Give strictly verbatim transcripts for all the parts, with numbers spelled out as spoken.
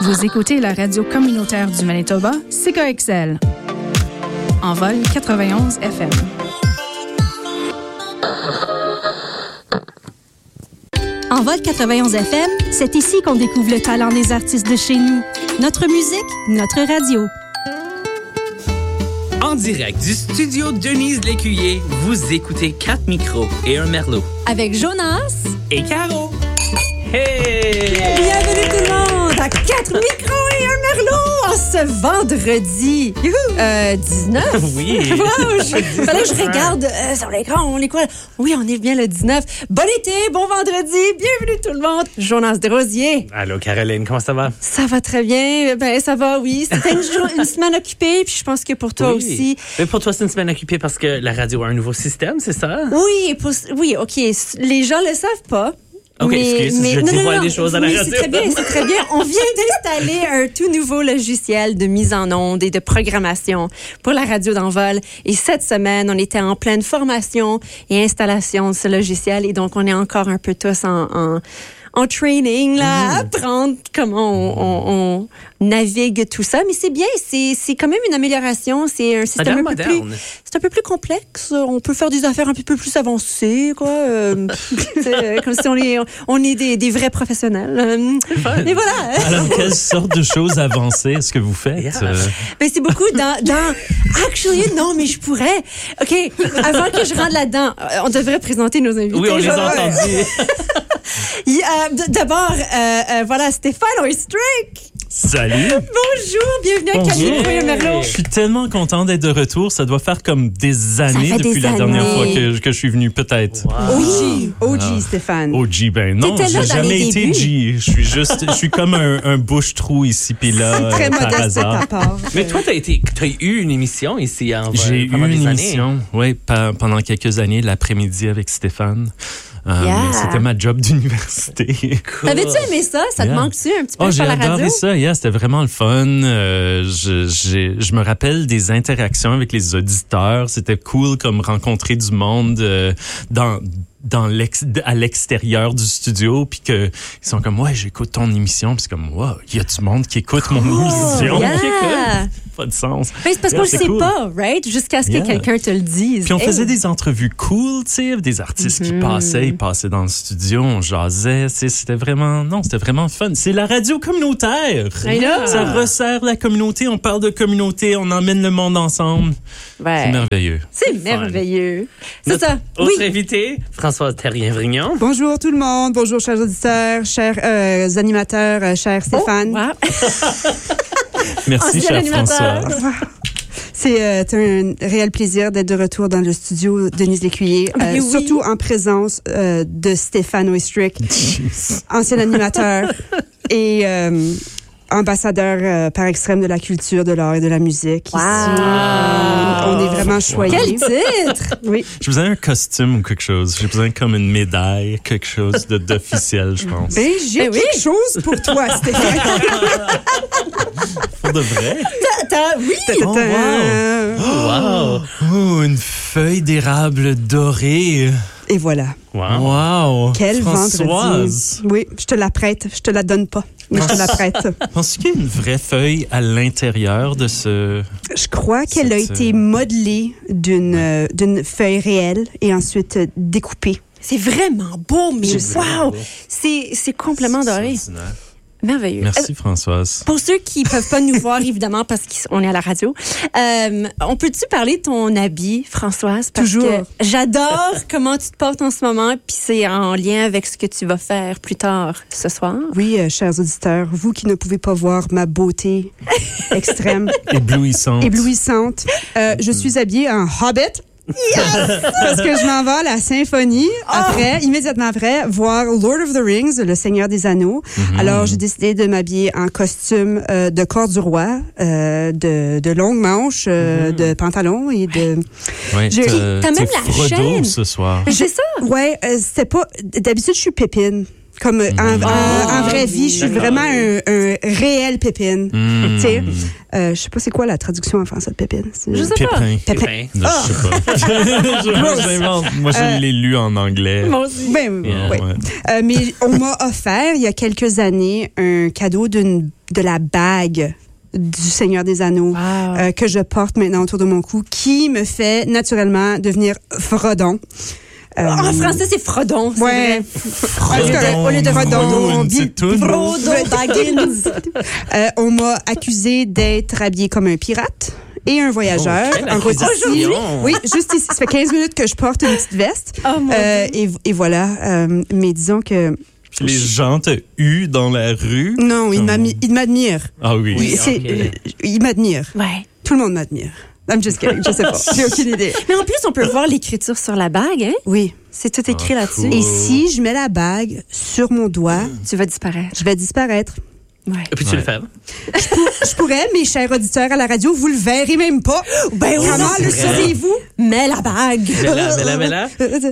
Vous écoutez la radio communautaire du Manitoba, C K X L. En vol quatre-vingt-onze F M. En vol quatre-vingt-onze F M, c'est ici qu'on découvre le talent des artistes de chez nous. Notre musique, notre radio. En direct du studio Denise Lécuyer, vous écoutez quatre micros et un merlot. Avec Jonas et Caro. Hey! Bienvenue tout le monde à quatre micros et un merlot en ce vendredi. Euh, dix-neuf? Oui. Wow, je, fallait que je regarde euh, sur l'écran. On est quoi? Oui, on est bien le dix-neuf. Bon été, bon vendredi. Bienvenue tout le monde. Jonas Desrosiers. Allô, Caroline, comment ça va? Ça va très bien. Ben, ça va, oui. C'était une, jour, une semaine occupée, puis je pense que pour toi oui. aussi. Mais pour toi, c'est une semaine occupée parce que la radio a un nouveau système, c'est ça? Oui, pour, oui, OK. Les gens le savent pas. OK, mais, excuse, mais, je non, dévoile non, non, des choses à la oui, radio. C'est très bien, c'est très bien. On vient d'installer un tout nouveau logiciel de mise en onde et de programmation pour la radio d'envol. Et cette semaine, on était en pleine formation et installation de ce logiciel. Et donc, on est encore un peu tous en... en en training, là, à apprendre comment on, on, on navigue tout ça. Mais c'est bien, c'est, c'est quand même une amélioration. C'est un système un peu plus, c'est un peu plus complexe. On peut faire des affaires un peu plus avancées, quoi. Euh, c'est comme si on est, on est des, des vrais professionnels. Et voilà. Alors, quelle sorte de choses avancées est-ce que vous faites? Yeah. Euh... Ben, c'est beaucoup dans, dans, actually, non, mais je pourrais. OK. Avant que je rentre là-dedans, on devrait présenter nos invités. Oui, on les a entendus. Yeah, d'abord, euh, euh, voilà, Stéphane Oystrick. Salut. Bonjour, bienvenue à Camille et Merlot. Je suis tellement content d'être de retour. Ça doit faire comme des années depuis des la années. dernière fois que, que je suis venu, peut-être. Wow. O G, O G, Ah. Stéphane. O G, ben non, T'étais là j'ai dans jamais les été débuts. G. Je suis juste, je suis comme un, un bouche-trou ici puis là, C'est très euh, par modeste de hasard. ta part. Mais toi, t'as été, t'as eu une émission ici en J'ai eu pendant des une années. émission, oui, pa- pendant quelques années, l'après-midi avec Stéphane. Euh, Yeah. mais c'était ma job d'université. Cool. T'avais-tu aimé ça? Ça te Yeah. manque-tu un petit peu Oh, sur j'ai la radio? adoré ça, yeah, c'était vraiment le fun. Euh, je, j'ai, je me rappelle des interactions avec les auditeurs. C'était cool comme rencontrer du monde euh, dans dans l'ex, à l'extérieur du studio, puis que ils sont comme ouais, j'écoute ton émission, puis c'est comme wow, il y a du monde qui écoute mon émission. Yeah. Pas de sens. Ben, c'est parce Yeah, qu'on le c'est sait cool. pas, right? Jusqu'à ce que Yeah. quelqu'un te le dise. Puis on Hey. faisait des entrevues cool, tu sais, des artistes qui passaient, ils passaient dans le studio, on jasait, tu sais, c'était vraiment, non, c'était vraiment fun. C'est la radio communautaire. I know. Ça resserre la communauté, on parle de communauté, on emmène le monde ensemble. Ouais. C'est merveilleux. C'est merveilleux. C'est Notre ça. Autre Oui. invité, Françoise Terrien-Vrignon. Bonjour tout le monde, bonjour chers auditeurs, chers euh, animateurs, euh, cher Stéphane. Oh, wow. Merci, Ancien cher animateur. François. C'est euh, un réel plaisir d'être de retour dans le studio Denise Lécuyer, euh, Mais oui. surtout en présence euh, de Stéphane Oystrick, ancien animateur et euh, ambassadeur euh, par extrême de la culture, de l'art et de la musique. Wow. Ici, on, on est vraiment choyés. Quel titre! Oui. J'ai besoin d'un costume ou quelque chose. J'ai besoin comme une médaille, quelque chose de, d'officiel, je pense. Ben, j'ai Ben oui. quelque chose pour toi, Stéphane. Pour de vrai? T'as, oui! Oh, wow. Euh, Wow. Oh, une feuille d'érable dorée. Et voilà. Wow. Wow. Quel Françoise. vendredi. Oui, je te la prête. Je te la donne pas, mais je te la prête. Penses-tu qu'il y a une vraie feuille à l'intérieur de ce... Je crois qu'elle a Cette, été euh, modelée d'une euh, d'une feuille réelle et ensuite euh, découpée. C'est vraiment beau, mais C'est wow! vraiment beau. C'est, c'est complètement doré. Merveilleux. Merci, Euh, Françoise. Pour ceux qui peuvent pas nous voir, évidemment, parce qu'on est à la radio, euh, on peut-tu parler de ton habit, Françoise? Parce Toujours. que j'adore comment tu te portes en ce moment, puis c'est en lien avec ce que tu vas faire plus tard ce soir. Oui, euh, chers auditeurs, vous qui ne pouvez pas voir ma beauté extrême, Éblouissante. éblouissante, euh, je suis habillée en hobbit. Parce que je m'en vais à la symphonie après, immédiatement après, voir Lord of the Rings, le Seigneur des Anneaux. Alors, j'ai décidé de m'habiller en costume euh, de corps du roi, euh, de, de longues manches, euh, de pantalons et de... Ouais, J'ai- t'as, T'as même t'es la Frodo chaîne. ce soir. C'est ça? Ouais, euh, c'était pas... D'habitude, je suis pépine. Comme euh, en, en, Ah, en vraie vie, je suis d'accord. vraiment un, un réel pépine. Mm. Tu sais, euh, je sais pas c'est quoi la traduction en français de pépine. C'est- Je sais pas. Pépin. Pépin. Non, je sais pas. je, j'invente. Moi, je Euh, l'ai lu en anglais. Moi aussi. Ben, Yeah, ouais. ouais. Euh, mais on m'a offert il y a quelques années un cadeau d'une de la bague du Seigneur des Anneaux Wow. euh, que je porte maintenant autour de mon cou, qui me fait naturellement devenir Frodon. Euh, En français, c'est Frodon. c'est Ouais. vrai. Frodon, au lieu de Frodon, c'est tout. Frodo Baggins. Euh, on m'a accusé d'être habillée comme un pirate et un voyageur. Oh, quelle en route ici. accusation. Oui, juste ici. Ça fait quinze minutes que je porte une petite veste. Oh, mon Euh, et, et voilà. Euh, mais disons que... Puis les gens te huent dans la rue. Non, il Comme- m'admi- il m'admire. Ah oui. Oui. C'est- ok. euh, il m'admire. Ouais. Tout le monde m'admire. I'm just kidding. Je sais pas. J'ai aucune idée. Mais en plus, on peut voir l'écriture sur la bague. Hein? Oui. C'est tout écrit Ah, là-dessus. cool. Et si je mets la bague sur mon doigt, Tu vas disparaître. je vais disparaître. Ouais. Et puis tu Ouais. le fais. Je pourrais, mes chers auditeurs à la radio, vous le verrez même pas. Ben oui, Comment c'est le vrai. saurez-vous? Mets la bague. Mets-la, mets-la, mets-la.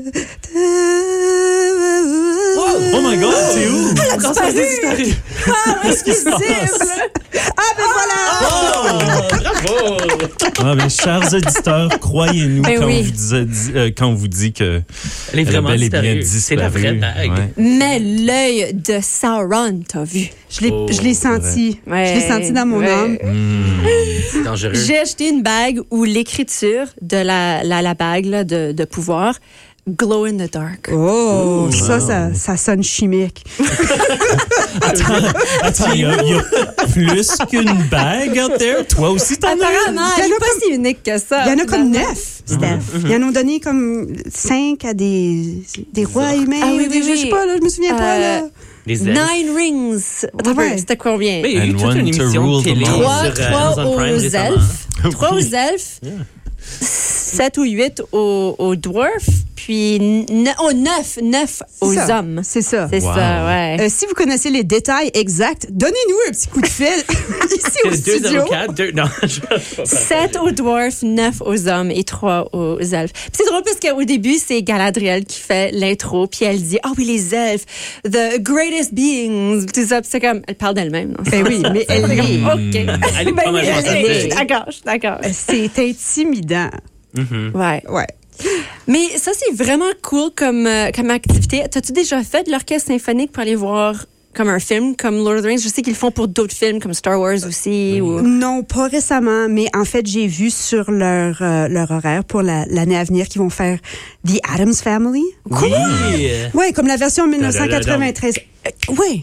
Oh my God, c'est où? Quand ça a disparu. Qu'est-ce qui se passe? Ah, ben voilà! Oh, bravo. Ah, mais chers auditeurs, croyez-nous Ben quand, oui. on vous dit, euh, quand on vous dit que Elle est elle a vraiment bel et bien disparue. C'est la disparu. vraie bague. Ouais. Mais l'œil de Sauron, t'as vu. Je l'ai, Oh, je l'ai senti. Ouais. Je l'ai senti dans mon Ouais. âme. C'est dangereux. J'ai acheté une bague où l'écriture de la, la, la bague là, de, de pouvoir glow in the dark. Oh, Ooh, ça, wow. ça, ça sonne chimique. Attends, il y, a- il y a plus qu'une bague out there. Toi aussi, t'en as une? Apparemment, Il y en elle a est pas comme- si unique que ça. Il y en a comme finalement. neuf, Steph. Ils en ont donné comme cinq à des, des rois humains. Ah oui, ou des- oui, Je oui. sais pas, là, je me souviens pas. Euh, Là. Les elfes. Nine rings. Attends, un peu, Ouais. c'était combien? Mais il y a eu And toute one une to émission rule de télé them all. sur Trois, euh, trois Amazon Prime aux récemment. elfes. Trois aux elfes. Sept ou huit aux, aux dwarfs. Puis ne- oh, neuf, neuf aux C'est ça. hommes. C'est ça. C'est Wow. ça, ouais. Euh, si vous connaissez les détails exacts, donnez-nous un petit coup de fil ici au deux studio. zéro quatre, deux Non, je vais pas. Sept aux dwarfs, neuf aux hommes et trois aux elfes. Puis c'est drôle parce qu'au début, c'est Galadriel qui fait l'intro, puis elle dit « Ah oui, les elfes, the greatest beings », tout ça. Puis c'est comme, elle parle d'elle-même. non? Ben oui, mais elle C'est comme, est. OK. Elle est Ben pas mal oui, je concentrée. suis d'accord, je suis d'accord. C'est intimidant. Ouais. Ouais. Mais ça, c'est vraiment cool comme, euh, comme activité. T'as-tu déjà fait de l'orchestre symphonique pour aller voir comme un film, comme Lord of the Rings? Je sais qu'ils le font pour d'autres films, comme Star Wars aussi. Ou... Non, pas récemment, mais en fait, j'ai vu sur leur, euh, leur horaire pour la- l'année à venir qu'ils vont faire The Addams Family. Oui. Ouais, comme la version dix-neuf cent quatre-vingt-treize. Euh, ouais.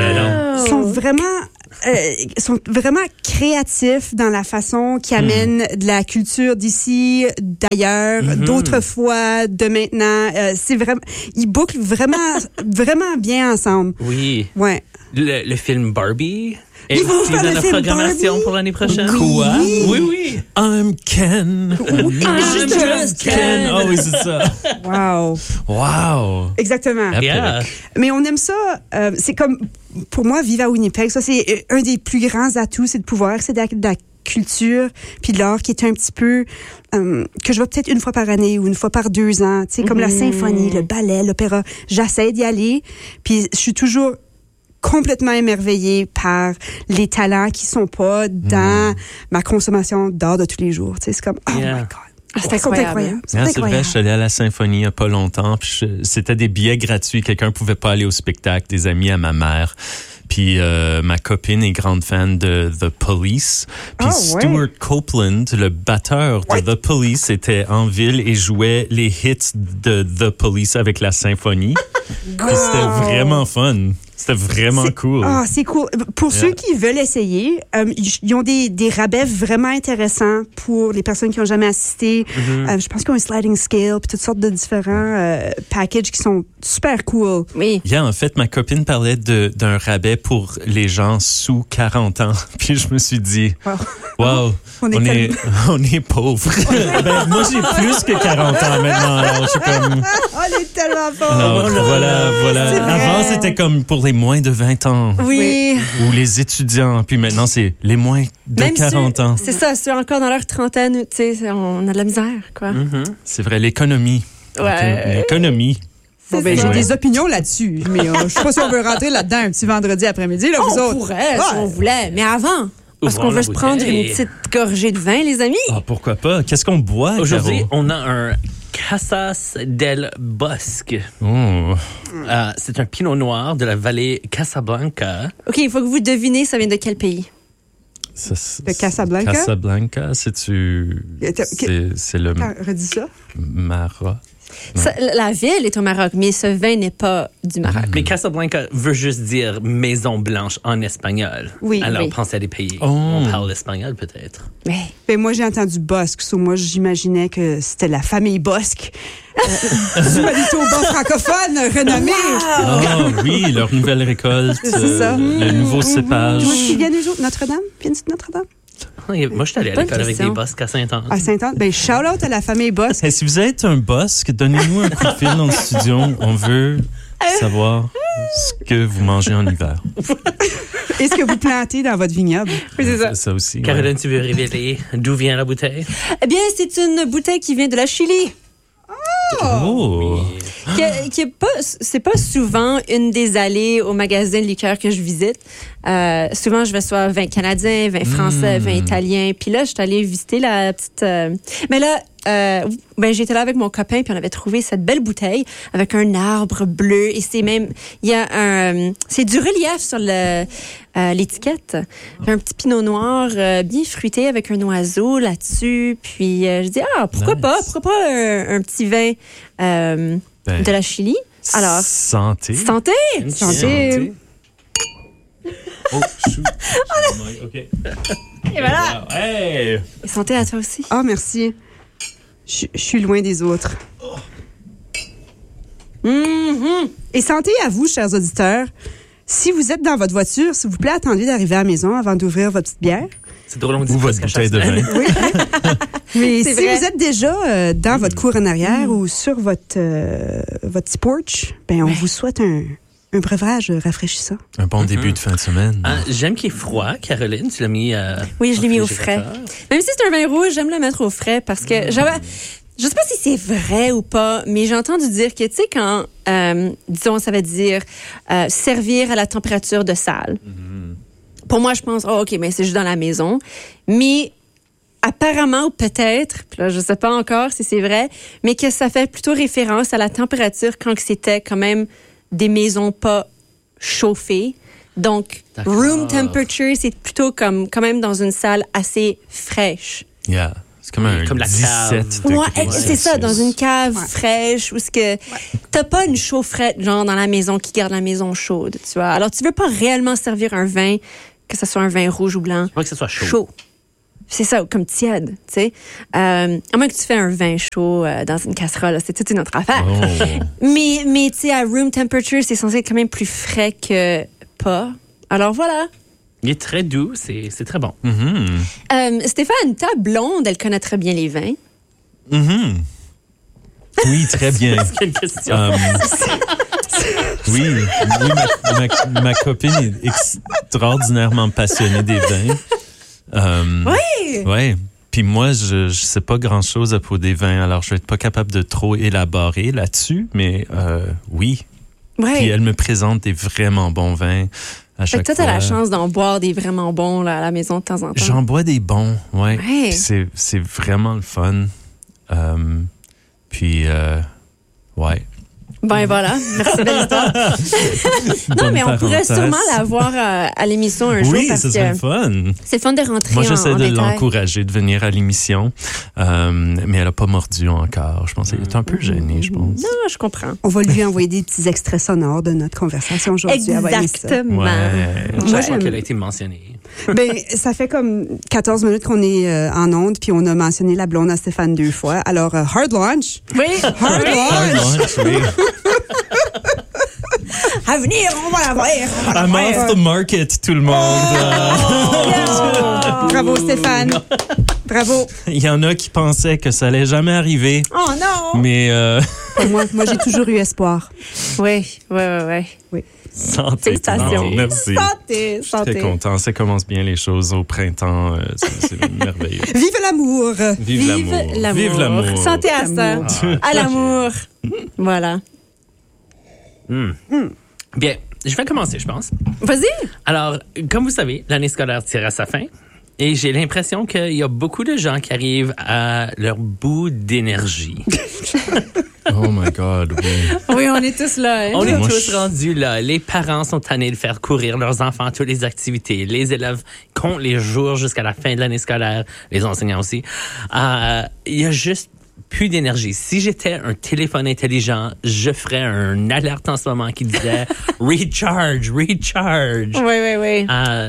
Ils sont vraiment, euh, ils sont vraiment créatifs dans la façon qu'ils amènent de la culture d'ici, d'ailleurs, d'autrefois, de maintenant. Euh, c'est vraiment, ils bouclent vraiment, vraiment bien ensemble. Oui. Ouais. Le, le film Barbie. Ils vont est faire dans le la film programmation Barbie? pour l'année prochaine. Quoi? Oui, oui. I'm Ken. I'm just Ken. Oh oui, c'est ça. Wow. Wow. Exactement. Yeah. Mais on aime ça. Euh, c'est comme, pour moi, vivre à Winnipeg, ça, c'est euh, un des plus grands atouts, c'est de pouvoir, c'est de la, de la culture puis de l'art qui est un petit peu, euh, que je vois peut-être une fois par année ou une fois par deux ans, tu sais, comme la symphonie, le ballet, l'opéra. J'essaie d'y aller, puis je suis toujours complètement émerveillée par les talents qui sont pas dans ma consommation d'art de tous les jours. Tu sais, c'est comme, oh Yeah. my God. Ah, c'est Ils sont incroyable. incroyables. Ils sont Ah, c'est vrai, incroyables. je suis allé à la symphonie il n'y a pas longtemps. Puis je- c'était des billets gratuits. Quelqu'un pouvait pas aller au spectacle, des amis à ma mère. Puis euh, ma copine est grande fan de The Police. Puis Ah, ouais. Stuart Copeland, le batteur de The Police, était en ville et jouait les hits de The Police avec la symphonie. Puis c'était vraiment fun. C'était vraiment C'est- cool. Ah, c'est cool. Pour Yeah. ceux qui veulent essayer, euh, ils ont des, des rabais vraiment intéressants pour les personnes qui n'ont jamais assisté. Mm-hmm. Euh, je pense qu'ils ont un sliding scale puis toutes sortes de différents euh, packages qui sont super cool. Oui. Yeah, en fait, ma copine parlait de- d'un rabais pour les gens sous quarante ans. Puis je me suis dit, Wow. wow, On est on est, tellement- on est pauvres. Ben, moi, j'ai plus que quarante ans maintenant. Alors, je suis comme... On est tellement fort. Alors, voilà, C'est voilà. vrai. Avant, c'était comme pour les moins de vingt ans. Oui. Ou les étudiants. Puis maintenant, c'est les moins de Même quarante ceux- ans. C'est ça, ceux encore dans leur trentaine, tu sais, on a de la misère, quoi. C'est vrai, l'économie. Ouais. L'économie. Bon, ben, j'ai Ouais. des opinions là-dessus, mais euh, je sais pas si on veut rentrer là-dedans un petit vendredi après-midi. Là, vous On autres. pourrait, si Ouais. on voulait, mais avant, parce Ouvrons qu'on la veut se prendre bouteille. une petite gorgée de vin, les amis. Ah, pourquoi pas? Qu'est-ce qu'on boit, Aujourd'hui, Caro? on a un Casas del Bosque. Oh. Euh, c'est un pinot noir de la vallée Casablanca. OK, il faut que vous devinez, ça vient de quel pays? Ça, c'est- De Casablanca? Casablanca, c'est-tu... Attends, C'est, c'est le Ah, redis ça. Maroc. Ça, la ville est au Maroc, mais ce vin n'est pas du Maroc. Mais Casablanca veut juste dire maison blanche en espagnol. Oui, Alors, oui. pensez à des pays Oh. où on parle l'espagnol, peut-être. Mais Ben, moi, j'ai entendu Bosque. So, moi, j'imaginais que c'était la famille Bosque. Euh, du Manitoba francophone renommé. Ah oui, leur nouvelle récolte, C'est euh, ça. le nouveau cépage. Comment est-ce qu'ils viennent, eux autres? Notre-Dame? Viennent-tu de Notre-Dame? Moi, je suis allé à Bonne l'école avec question. des bosques à Saint-Anne. À Sainte-Anne? Ben, shout-out à la famille Bosque. Hey, si vous êtes un bosque, donnez-nous un coup de fil dans le studio. On veut savoir ce que vous mangez en hiver. Est-ce que vous plantez dans votre vignoble? oui, c'est ça. Ça aussi. ouais. Caroline, tu veux révéler d'où vient la bouteille? Eh bien, c'est une bouteille qui vient de la Chili. Oh! Qui est, qui est pas, c'est pas souvent une des allées au magasin de liqueurs que je visite. Euh, souvent, je vais soit vin canadien, vin français, Mm. vin italien. Puis là, je suis allée visiter la petite. euh, Mais là, euh, ben, j'étais là avec mon copain, puis on avait trouvé cette belle bouteille avec un arbre bleu. Et c'est même. Il y a un. C'est du relief sur le, euh, l'étiquette. Il y a un petit pinot noir euh, bien fruité avec un oiseau là-dessus. Puis euh, je dis, ah, pourquoi Nice. pas? Pourquoi pas un, un petit vin euh, Ben, de la Chili? Alors, santé. santé! Santé. Oh, shoot. OK. Et voilà! Hey! Et santé à toi aussi. Ah, merci. Je je suis loin des autres. Mhm. Et santé à vous, chers auditeurs. Si vous êtes dans votre voiture, s'il vous plaît, attendez d'arriver à la maison avant d'ouvrir votre petite bière. C'est drôle, on dit Ou votre presque à chaque bouteille de semaine. vin. Mais C'est si vrai. vous êtes déjà euh, dans votre cour en arrière ou sur votre, euh, votre petit porch, ben, on vous souhaite un, un breuvage rafraîchissant. Un bon début de fin de semaine. Ah, j'aime qu'il est froid, Caroline. Tu l'as mis euh, Oui, je l'ai mis au réfrigérateur. frais. Même si c'est un vin rouge, j'aime le mettre au frais parce que j'avais. Je sais pas si c'est vrai ou pas, mais j'ai entendu dire que, tu sais, quand, euh, disons, ça veut dire euh, servir à la température de salle. Pour moi, je pense, oh, OK, mais c'est juste dans la maison. Mais apparemment, ou peut-être, puis là, je sais pas encore si c'est vrai, mais que ça fait plutôt référence à la température quand que c'était quand même des maisons pas chauffées. Donc, D'accord. room temperature, c'est plutôt comme quand même dans une salle assez fraîche. Yeah. C'est comme un Comme la cave. dix-sept Ouais, degrés c'est ça, Celsius. dans une cave fraîche où ce que t'as pas une chaufferette genre dans la maison qui garde la maison chaude, tu vois. Alors tu veux pas réellement servir un vin, que ce soit un vin rouge ou blanc, Pas que ce soit chaud. chaud. C'est ça, comme tiède, tu sais. Euh, à moins que tu fais un vin chaud euh, dans une casserole, c'est toute une autre affaire. Oh. Mais, mais tu sais, à room temperature, c'est censé être quand même plus frais que pas. Alors voilà. Il est très doux, c'est c'est très bon. Mhm. Euh, Stéphane, ta blonde, elle connaît très bien les vins. Mhm. Oui, très bien. Quelle question. Um, oui, oui ma, ma- ma copine est extraordinairement passionnée des vins. Um, Oui! Ouais. Puis moi, je je sais pas grand-chose à propos des vins, alors je vais être pas capable de trop élaborer là-dessus, mais euh, oui. Puis Ouais. elle me présente des vraiment bons vins à Fait chaque que toi, t'as fois. la chance d'en boire des vraiment bons là, à la maison de temps en temps. J'en bois des bons, ouais. Ouais. Puis c'est c'est vraiment le fun. Um, puis euh, ouais. Ben voilà, merci belle histoire. non, Bonne mais on pourrait parenthèse. sûrement la voir euh, à l'émission un jour Oui, parce ça serait que fun. c'est le fun de rentrer Moi, en, j'essaie en de détail. l'encourager de venir à l'émission, euh, mais elle a pas mordu encore. Je pense qu'elle est un peu gênée, je pense. Non, je comprends. On va lui envoyer des petits extraits sonores de notre conversation aujourd'hui. Elle va aimer ça. Exactement. Ouais. Je Moi, crois j'aime- qu'elle a été mentionnée. Ben, ça fait comme quatorze minutes qu'on est euh, en onde, puis on a mentionné la blonde à Stéphane deux fois. Alors, euh, hard launch. Oui, Hard oui. Ah, launch. non, oui. À venir, on va la voir. on va la I'm voir. off the market, tout le monde. Oh, Bravo, Stéphane. Bravo. Il y en a qui pensaient que ça allait jamais arriver, Oh non! mais euh, Moi, moi j'ai toujours eu espoir. Oui, oui, oui, oui. santé. Félicitations. tout le monde. Merci. Santé, Je suis très santé. content. Ça commence bien les choses au printemps. euh, c'est c'est merveilleux. Vive l'amour. Vive, Vive l'amour. l'amour. Vive l'amour. Santé à ça. L'amour. À l'amour. Voilà. Bien, je vais commencer, je pense. Vas-y. Alors, comme vous savez, l'année scolaire tire à sa fin. Et j'ai l'impression qu'il y a beaucoup de gens qui arrivent à leur bout d'énergie. Oh my God, oui. Oui, on est tous là. Hein? On est Moi, tous je- rendus là. Les parents sont tannés de faire courir leurs enfants à toutes les activités. Les élèves comptent les jours jusqu'à la fin de l'année scolaire. Les enseignants aussi. Euh, Il y a juste plus d'énergie. Si j'étais un téléphone intelligent, je ferais une alerte en ce moment qui disait « Recharge, recharge ». Oui, oui, oui. Euh,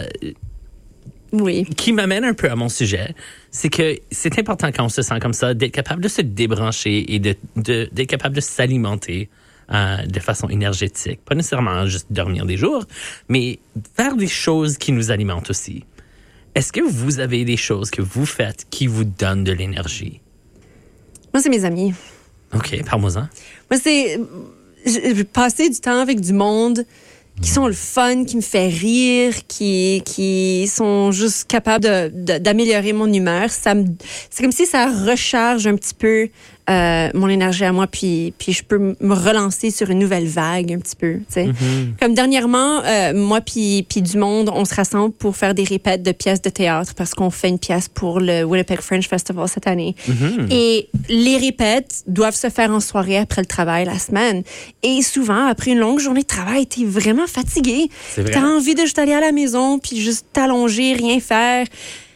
Oui. qui m'amène un peu à mon sujet, c'est que c'est important quand on se sent comme ça d'être capable de se débrancher et de, de d'être capable de s'alimenter euh, de façon énergétique. Pas nécessairement juste dormir des jours, mais faire des choses qui nous alimentent aussi. Est-ce que vous avez des choses que vous faites qui vous donnent de l'énergie? Moi, c'est mes amis. OK, parle-moi-en. Moi, c'est j- passer du temps avec du monde qui sont le fun, qui me fait rire, qui qui sont juste capables de, de- d'améliorer mon humeur. Ça me, c'est comme si ça recharge un petit peu euh, mon énergie à moi, puis puis je peux m- me relancer sur une nouvelle vague un petit peu. Tu sais. Comme dernièrement, euh, moi puis puis du monde, on se rassemble pour faire des répètes de pièces de théâtre parce qu'on fait une pièce pour le Winnipeg Fringe Festival cette année. Et les répètes doivent se faire en soirée après le travail la semaine. Et souvent, après une longue journée de travail, t'es vraiment fatigué. C'est vrai. T'as envie de juste aller à la maison puis juste t'allonger, rien faire.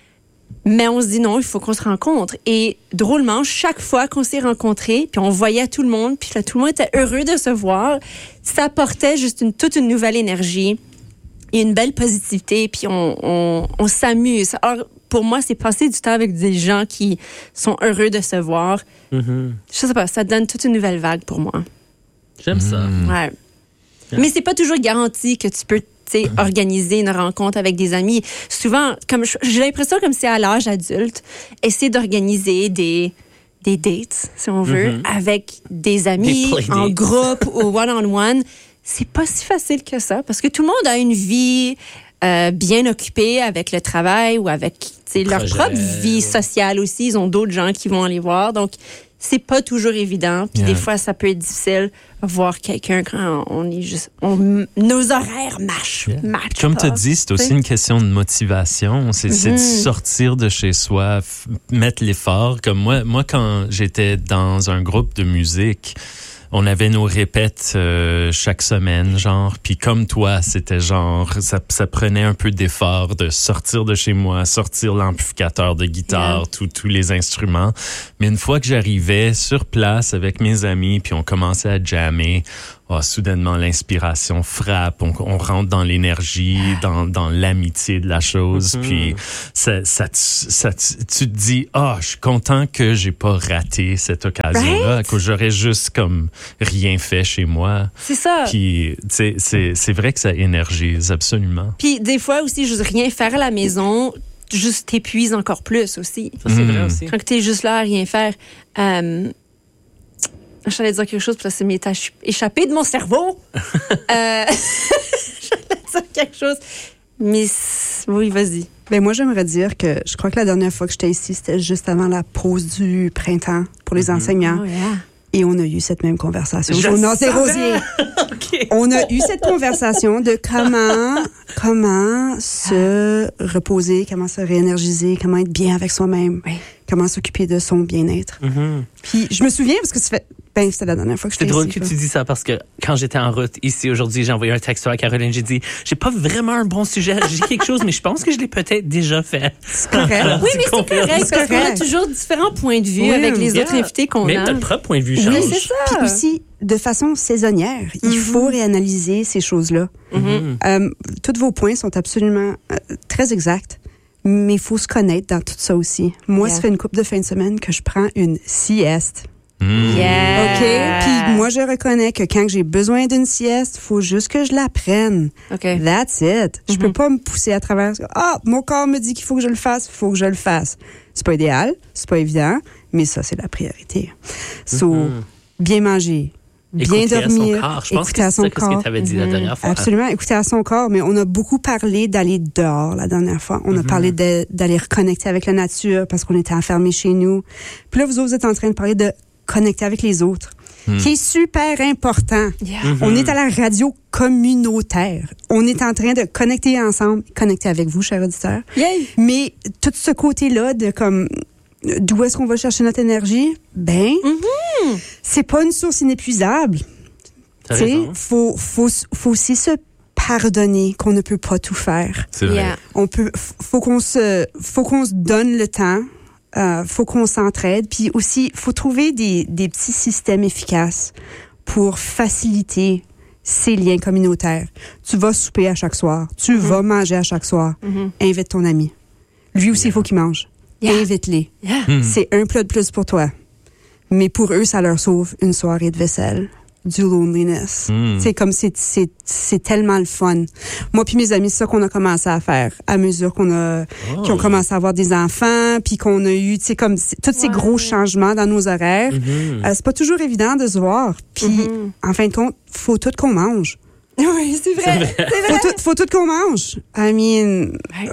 Mais on se dit non, il faut qu'on se rencontre. Et drôlement, chaque fois qu'on s'est rencontrés, puis on voyait tout le monde, puis là, tout le monde était heureux de se voir, ça apportait juste une, toute une nouvelle énergie et une belle positivité, puis on, on, on s'amuse. Alors, pour moi, c'est passer du temps avec des gens qui sont heureux de se voir. Mm-hmm. Je sais pas, ça donne toute une nouvelle vague pour moi. J'aime ça. Ouais. Mais c'est pas toujours garanti que tu peux, tu sais, organiser une rencontre avec des amis. Souvent, comme je- j'ai l'impression comme c'est à l'âge adulte, essayer d'organiser des des dates, si on veut, Mhm. avec des amis, Des playdates. en groupe ou one-on-one. C'est pas si facile que ça parce que tout le monde a une vie euh, bien occupée avec le travail ou avec, tu sais, leur Projet, propre vie ouais. sociale aussi. Ils ont d'autres gens qui vont aller voir. Donc, c'est pas toujours évident. Puis Yeah. des fois, ça peut être difficile voir quelqu'un quand on est juste... On, nos horaires matchent. Yeah. matchent Comme tu pas, as dit, c'est tu aussi sais. une question de motivation. C'est c'est de Mhm. sortir de chez soi, f- mettre l'effort. Comme moi, moi, quand j'étais dans un groupe de musique, on avait nos répètes euh, chaque semaine, genre. Puis comme toi, c'était genre, ça, ça prenait un peu d'effort de sortir de chez moi, sortir l'amplificateur de guitare, Yeah. tous tous les instruments. Mais une fois que j'arrivais sur place avec mes amis, puis on commençait à jammer, oh, soudainement l'inspiration frappe, on, on rentre dans l'énergie, dans, dans l'amitié de la chose, Mhm. puis ça, ça, te- ça, te- tu te dis, ah, je suis content que j'ai pas raté cette occasion-là, Right? que j'aurais juste comme rien fait chez moi. C'est ça. Puis, tu sais, c'est, c'est vrai que ça énergise, absolument. Puis des fois aussi, juste rien faire à la maison, juste t'épuise encore plus aussi. Ça, c'est Mm. vrai aussi. Quand t'es juste là à rien faire. Euh, J'allais dire quelque chose, puis ça s'est m'est ach- échappé de mon cerveau. euh, J'allais dire quelque chose. Mais c- oui, vas-y. Ben moi, j'aimerais dire que je crois que la dernière fois que j'étais ici, c'était juste avant la pause du printemps pour les enseignants. Oh, yeah. Et on a eu cette même conversation. Je Jonas et savais! Rosier. OK. On a eu cette conversation de comment, comment se reposer, comment se réénergiser, comment être bien avec soi-même, Oui. comment s'occuper de son bien-être. Mhm. Puis je me souviens parce que ça fait, ben c'était la dernière fois que C'est j'étais drôle ici. que quoi. tu dis ça parce que quand j'étais en route ici aujourd'hui, j'ai envoyé un texto à Caroline. J'ai dit, j'ai pas vraiment un bon sujet. J'ai quelque chose, mais je pense que je l'ai peut-être déjà fait. C'est correct. Oui, mais c'est confirmes. correct, C'est parce qu'on a correct. toujours différents points de vue Oui, avec les autres Yeah. invités qu'on Même a. notre propre point de vue change. Oui, c'est ça. Puis aussi, de façon saisonnière, il Mhm. faut réanalyser ces choses-là. Mhm. Euh, tous vos points sont absolument euh, très exacts, mais il faut se connaître dans tout ça aussi. Moi, Yeah. ça fait une couple de fins de semaine que je prends une sieste. Mm. Yeah. OK? Puis moi, je reconnais que quand j'ai besoin d'une sieste, il faut juste que je la prenne. OK. That's it. Je Mhm. peux pas me pousser à travers. Ah, mon corps me dit qu'il faut que je le fasse, il faut que je le fasse. C'est pas idéal, c'est pas évident, mais ça, c'est la priorité. So, Mhm. bien manger, bien Écouter à son dormir, corps. Je pense écouter que à c'est son ça que ce corps. que tu avais dit la Mhm. dernière fois. Absolument, écouter à son corps. Mais on a beaucoup parlé d'aller dehors la dernière fois. On a Mhm. parlé de- d'aller reconnecter avec la nature parce qu'on était enfermés chez nous. Puis là, vous autres, vous êtes en train de parler de connecter avec les autres. qui est super important. Yeah. Mm-hmm. On est à la radio communautaire. On est en train de connecter ensemble, connecter avec vous, chers auditeurs. Yay. Mais tout ce côté-là de comme d'où est-ce qu'on va chercher notre énergie, ben, Mm-hmm. c'est pas une source inépuisable. T'as Tu sais, raison. faut, faut, faut aussi se pardonner qu'on ne peut pas tout faire. C'est vrai. Yeah. On peut, faut qu'on se, faut qu'on se donne le temps. Euh, faut qu'on s'entraide. Puis aussi, faut trouver des, des petits systèmes efficaces pour faciliter ces liens communautaires. Tu vas souper à chaque soir. Tu Mm-hmm. vas manger à chaque soir. Mm-hmm. Invite ton ami. Lui aussi, il faut qu'il mange. Yeah. Invite-les. Yeah. Hmm. C'est un plat de plus pour toi. Mais pour eux, ça leur sauve une soirée de vaisselle, du loneliness. Mm. C'est comme c'est c'est c'est tellement le fun. Moi puis mes amis, c'est ça qu'on a commencé à faire à mesure qu'on a Oh. qu'on commencé à avoir des enfants, puis qu'on a eu, tu sais, comme c'est- tous ces Ouais. gros changements dans nos horaires. Mhm. Euh, c'est pas toujours évident de se voir. Puis Mhm. en fin de compte, faut tout qu'on mange. Oui, c'est vrai. C'est vrai. Faut tout, faut tout qu'on mange. I mean,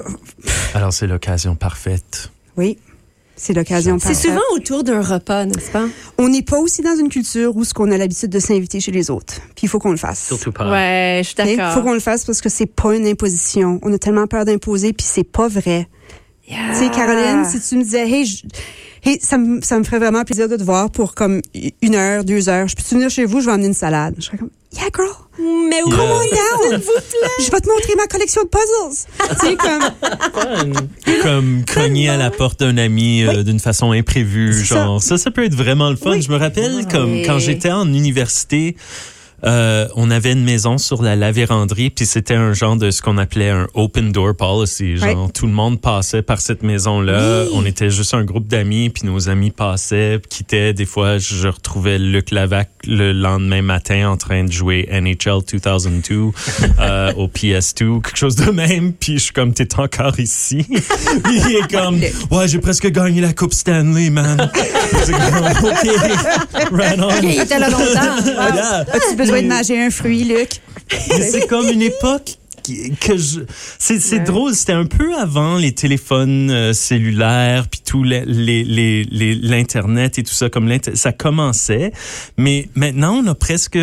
Alors, c'est l'occasion parfaite. oui. C'est l'occasion C'est parfaite. souvent autour d'un repas, n'est-ce pas? On n'est pas aussi dans une culture où ce qu'on a l'habitude de s'inviter chez les autres. Puis il faut qu'on le fasse. Surtout pas. Ouais, je suis Il d'accord. faut qu'on le fasse parce que c'est pas une imposition. On a tellement peur d'imposer, puis c'est pas vrai. Yeah. Tu sais, Caroline, si tu me disais, hey, je- hey ça, me, ça me ferait vraiment plaisir de te voir pour comme une heure, deux heures. Je peux-tu venir chez vous, je vais emmener une salade. Je serais comme, yeah, girl, Mais oui, Yeah. come on s'il down. vous plaît. Je vais te montrer ma collection de puzzles. tu sais, comme, Fun. Comme cogner à la porte d'un ami euh, d'une façon imprévue. C'est Genre, ça. ça, peut être vraiment le fun. Oui. Je me rappelle, comme Oui. quand j'étais en université, euh, on avait une maison sur la Lavérandrie, puis c'était un genre de ce qu'on appelait un open door policy. Genre, Ouais. tout le monde passait par cette maison-là. Oui. On était juste un groupe d'amis, puis nos amis passaient, quittaient. Des fois, je retrouvais Luc Lavac le lendemain matin en train de jouer N H L deux mille deux euh, au P S deux, quelque chose de même. Puis je suis comme, t'es encore ici? Puis il est comme, ouais, j'ai presque gagné la Coupe Stanley, man. C'est comme, OK, right on. Il était là longtemps. Wow. Yeah. as-tu besoin de manger un fruit, Luc? Mais c'est comme une époque qui- que je c'est c'est Ouais. drôle, c'était un peu avant les téléphones euh, cellulaires puis tout les les les les- l'internet et tout ça, comme l'inter- ça commençait, mais maintenant on a presque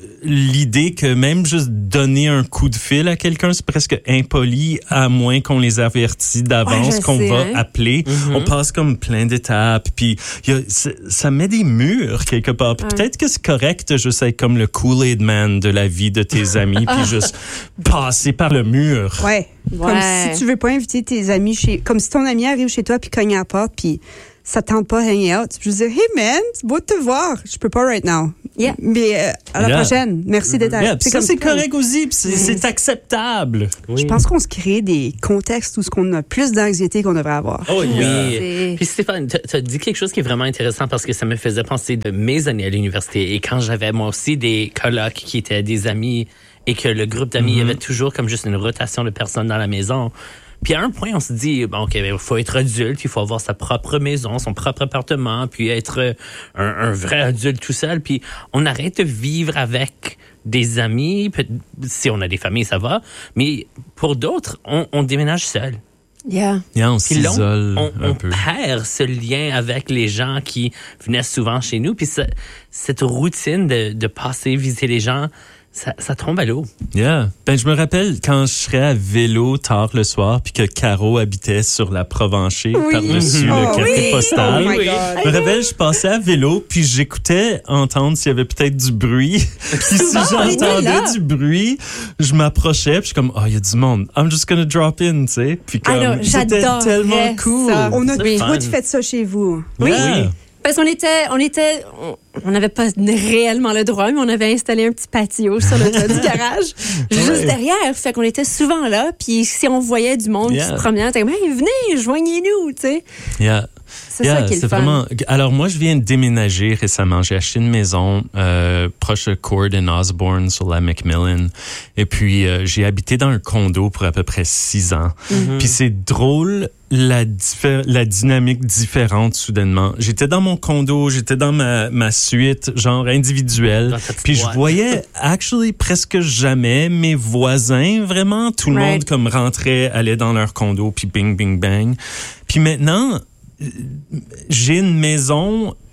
l'idée que même juste donner un coup de fil à quelqu'un, c'est presque impoli, à moins qu'on les avertit d'avance Ouais, je qu'on sais, va hein. appeler. Mhm. On passe comme plein d'étapes, puis il y a- c'est- ça met des murs quelque part. Puis Ouais. peut-être que c'est correct, je sais, comme le Kool-Aid Man de la vie de tes amis, puis juste passer par le mur. Ouais. Comme Ouais. si tu veux pas inviter tes amis chez, comme si ton ami arrive chez toi puis cogne à la porte puis ça tente pas hang out. Tu peux dire, hey man, c'est beau de te voir. Je peux pas right now. Yeah. Mais euh, à la Yeah. prochaine. Merci d'être Yeah, là. puis ça, c'est correct aussi, puis c'est c'est acceptable. Je pense qu'on se crée des contextes où ce qu'on a plus d'anxiété qu'on devrait avoir. Oh, C'est- oui. Puis Stéphane, tu as dit quelque chose qui est vraiment intéressant parce que ça me faisait penser de mes années à l'université et quand j'avais moi aussi des colocs qui étaient des amis et que le groupe d'amis, il y avait toujours comme juste une rotation de personnes dans la maison. Puis à un point, on se dit, bon, OK, il faut être adulte, il faut avoir sa propre maison, son propre appartement, puis être un, un vrai adulte tout seul. Puis on arrête de vivre avec des amis. Peut- Si on a des familles, ça va. Mais pour d'autres, on, on déménage seul. Yeah. Yeah, on Puis là, s'isole on, un on peu. perd ce lien avec les gens qui venaient souvent chez nous. Puis ça- cette routine de, de passer visiter les gens, ça, ça tombe à l'eau. Yeah. Ben, je me rappelle quand je serais à vélo tard le soir puis que Caro habitait sur la Provencher Oui. par-dessus Oh, le café oui. postal. Oh my Oui. God. Je me rappelle, je passais à vélo puis j'écoutais entendre s'il y avait peut-être du bruit. Puis si on était là. j'entendais du bruit, je m'approchais puis je suis comme, oh, il y a du monde. I'm just gonna drop in, tu sais. Puis comme, Alors, c'était j'adorais tellement cool. ça. On a C'est fun. toutes fait ça chez vous. Oui. Yeah. Parce qu'on était, on était, on- on n'avait pas réellement le droit, mais on avait installé un petit patio sur le toit du garage, juste Ouais. derrière. Fait qu'on était souvent là, puis si on voyait du monde Yeah. qui se promenait, on était comme, hey, venez, joignez-nous, tu sais. Yeah. C'est Yeah, ça qui est c'est le fun. vraiment. Alors moi, je viens de déménager récemment. J'ai acheté une maison euh, proche de Cord and Osborne sur la Macmillan. Et puis euh, j'ai habité dans un condo pour à peu près six ans. Puis c'est drôle la diffé- la dynamique différente soudainement. J'étais dans mon condo, j'étais dans ma ma suite genre individuelle. Dans ta petite Puis je boîte. voyais actually presque jamais mes voisins vraiment. Tout le Right. monde comme rentrait, allait dans leur condo puis bing bing bang. Puis maintenant j'ai une maison, puis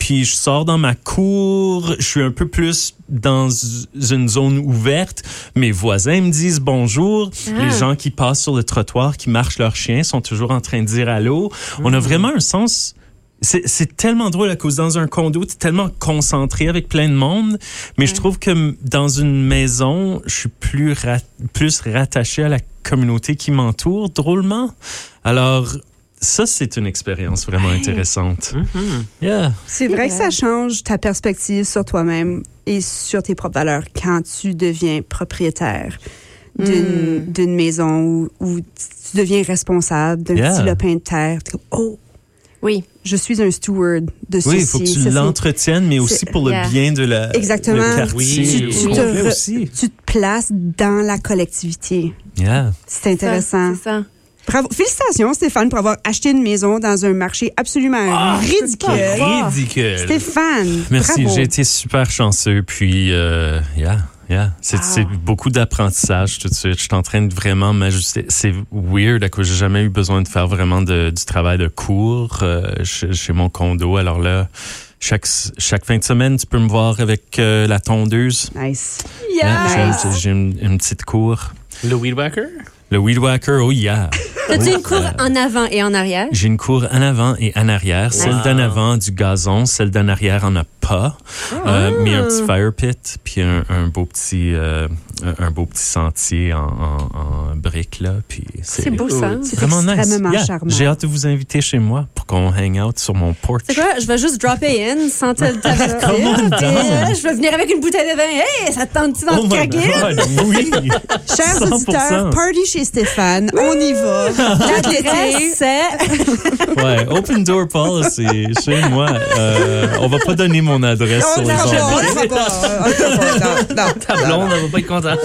puis je sors dans ma cour, je suis un peu plus dans une zone ouverte. Mes voisins me disent bonjour. Ah. Les gens qui passent sur le trottoir, qui marchent leurs chiens, sont toujours en train de dire allô. Mm. On a vraiment un sens... C'est, c'est tellement drôle à cause dans un condo, tu es tellement concentré avec plein de monde, mais ouais. je trouve que dans une maison, je suis plus, rat, plus rattaché à la communauté qui m'entoure, drôlement. Alors, ça, c'est une expérience vraiment hey. intéressante. Mm-hmm. Yeah. C'est vrai que ça change ta perspective sur toi-même et sur tes propres valeurs quand tu deviens propriétaire d'une, mm. d'une maison où, où tu deviens responsable d'un yeah. petit lopin de terre. Tu es comme, oh! Oui. Je suis un steward de ceci. Oui, il faut que tu ça, l'entretiennes, mais aussi pour le yeah. bien de la Exactement. Le quartier. Tu, tu, oui. te re, aussi. tu te places dans la collectivité. Yeah. C'est intéressant. Ça, c'est ça. Bravo. Félicitations, Stéphane, pour avoir acheté une maison dans un marché absolument oh, ridicule. Ridicule. Stéphane, merci, bravo. J'ai été super chanceux. Puis, euh, yeah. Yeah. C'est, wow. c'est beaucoup d'apprentissage tout de suite. Je suis en train de vraiment m'ajuster. C'est weird à cause j'ai jamais eu besoin de faire vraiment de, du travail de cours euh, chez, chez mon condo. Alors là, chaque, chaque fin de semaine, tu peux me voir avec euh, la tondeuse. Nice. Yeah. Yeah, nice. J'ai, j'ai une, une petite cour. Le weed whacker? Le weed whacker, oh yeah. T'as-tu oh, une cour euh, en avant et en arrière? J'ai une cour en avant et en arrière. Wow. Celle d'en avant a du gazon, celle d'en arrière en a pas. Oh. Euh, mais un petit fire pit, puis un, un beau petit euh, un beau petit sentier en, en, en briques là. Puis c'est, c'est beau ça. C'est vraiment extrêmement nice. Yeah. charmant. J'ai hâte de vous inviter chez moi pour qu'on hang out sur mon porch. C'est quoi? Je vais juste dropper in sans te t'avertir. euh, je vais venir avec une bouteille de vin. Hey, ça te tente-tu dans oh le craquer? Oui. Chers cent pour cent. auditeurs, party chez Stéphane. On y va. L'adresse, c'est... Ouais, open door policy chez moi. Euh, on va pas donner mon adresse on sur les on ondes. on va pas. Non, non. Ta blonde, elle va pas être contente.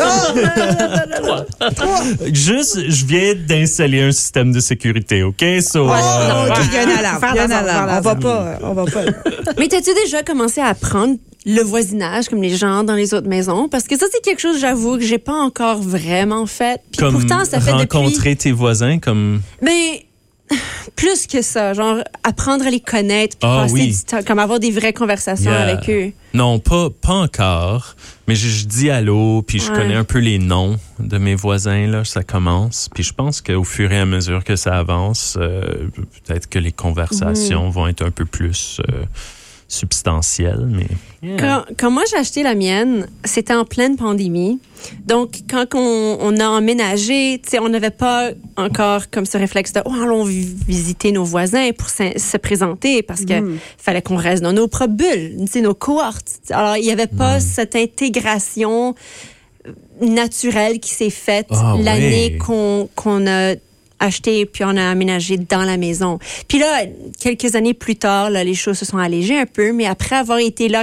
Juste, je viens d'installer un système de sécurité, OK? So, ouais, euh, non, il y a une alarme. Il y a une alarme. On va pas. On va pas. Mais t'as-tu déjà commencé à apprendre le voisinage comme les gens dans les autres maisons? Parce que ça, c'est quelque chose, j'avoue, que j'ai pas encore vraiment fait. Puis comme pourtant, ça fait rencontrer depuis... tes voisins, comme... Mais... Plus que ça, genre apprendre à les connaître, puis ah, passer oui. du temps, comme avoir des vraies conversations yeah. avec eux. Non, pas, pas encore, mais je, je dis allô, puis je ouais. connais un peu les noms de mes voisins, là, ça commence. Puis je pense qu'au fur et à mesure que ça avance, euh, peut-être que les conversations mmh. vont être un peu plus euh, substantielles, mais... Yeah. Quand, quand moi j'ai acheté la mienne, c'était en pleine pandémie. Donc, quand on, on a emménagé, tu sais, on n'avait pas encore comme ce réflexe de « Oh, allons visiter nos voisins pour se, se présenter » parce que mm. fallait qu'on reste dans nos propres bulles, tu sais, nos cohortes. Alors, il n'y avait pas mm. cette intégration naturelle qui s'est faite oh, l'année oui. qu'on, qu'on a acheté puis on a aménagé dans la maison. Puis là, quelques années plus tard, là, les choses se sont allégées un peu, mais après avoir été là